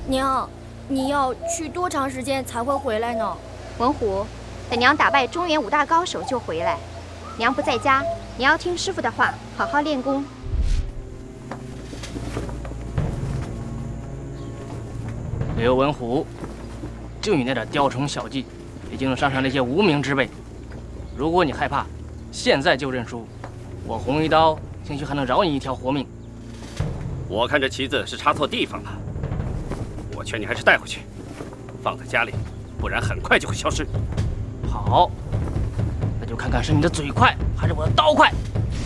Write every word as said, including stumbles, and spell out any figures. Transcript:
娘，你要去多长时间才会回来呢？ 文虎，等娘打败中原五大高手就回来。娘不在家，你要听师傅的话，好好练功。 刘文虎，就你那点雕虫小技，已经能伤上那些无名之辈。如果你害怕，现在就认输，我红衣刀兴许还能饶你一条活命。 我看这旗子是插错地方了，我劝你还是带回去，放在家里，不然很快就会消失。 好，那就看看是你的嘴快，还是我的刀快。